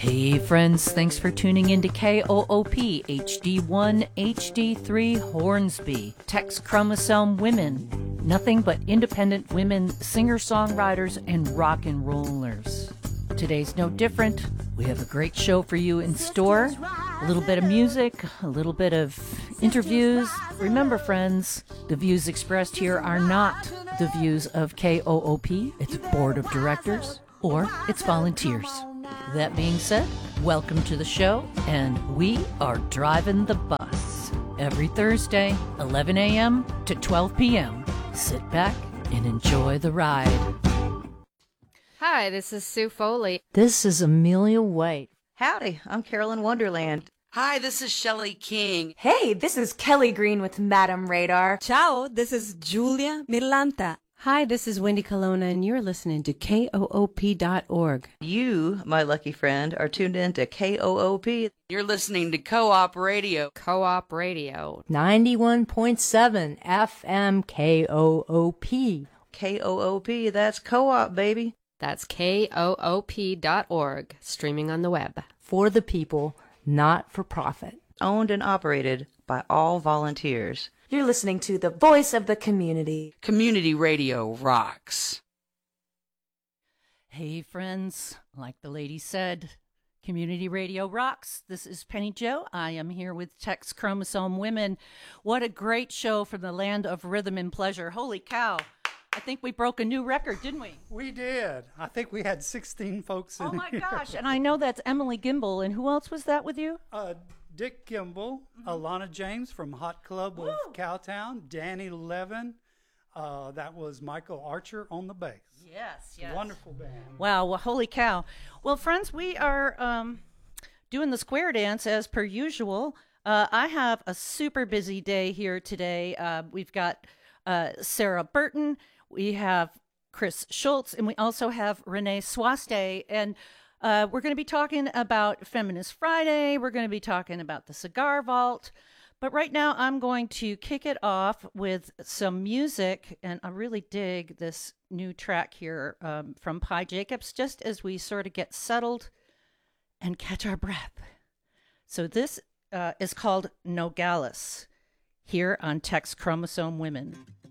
Hey friends, thanks for tuning in to KOOP HD1 HD3 Hornsby, Tex Chromosome Women, nothing but independent women singer-songwriters and rock and rollers. Today's no different. We have a great show for you in store. A little bit of music, a little bit of interviews. Remember friends, the views expressed here are not the views of KOOP, its board of directors, or its volunteers. That being said, welcome to the show, and we are driving the bus. Every Thursday, 11 a.m. to 12 p.m. Sit back and enjoy the ride. Hi, this is Sue Foley. This is Amelia White. Howdy, I'm Carolyn Wonderland. Hi, this is Shelley King. Hey, this is Kelly Green with Madam Radar. Ciao, this is Julia Mirlanta. Hi, this is Wendy Colonna, and you're listening to KOOP.org. You, my lucky friend, are tuned in to KOOP. You're listening to Co-op Radio. Co-op Radio. 91.7 FM KOOP. KOOP, that's co-op, baby. That's KOOP.org, streaming on the web. For the people, not for profit. Owned and operated by all volunteers. You're listening to the voice of the community. Community radio rocks. Hey friends, like the lady said, Community Radio rocks. This is Penny Jo. I am here with Tex Chromosome Women. What a great show from the land of rhythm and pleasure. Holy cow. I think we broke a new record, didn't we? We did. I think we had 16 folks in Oh my here. gosh. And I know that's Emily Gimbel. And who else was that with you? Dick Gimbel, Alana James from Hot Club of Cowtown, Danny Levin. That was Michael Archer on the bass. Yes. Wonderful band. Wow. Well, holy cow. Well, friends, we are doing the square dance as per usual. I have a super busy day here today. We've got Sarah Burton. We have Chris Schultz, and we also have Renee Swaste. And we're going to be talking about Feminist Friday. We're going to be talking about the Cigar Vault. But right now, I'm going to kick it off with some music. And I really dig this new track here from Pi Jacobs, just as we sort of get settled and catch our breath. So this is called Nogales, here on Tex Chromosome Women.